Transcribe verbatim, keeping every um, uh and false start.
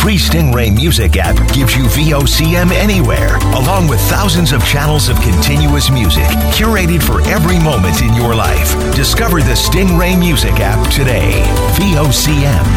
free Stingray Music app gives you V O C M anywhere, along with thousands of channels of continuous music curated for every moment in your life. Discover the Stingray Music app today. V O C M.